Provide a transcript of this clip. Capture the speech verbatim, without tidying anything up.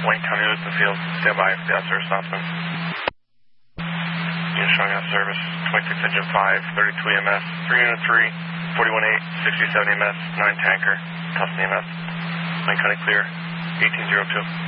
Wayne County, Lisbon Field. Stand by for the out-service announcement. Unit showing out service. twenty-six Engine five, thirty-two E M S, three Unit three, forty-one eight, sixty-seven E M S, nine Tanker, Tustin E M S. Wayne County clear, eighteen zero two.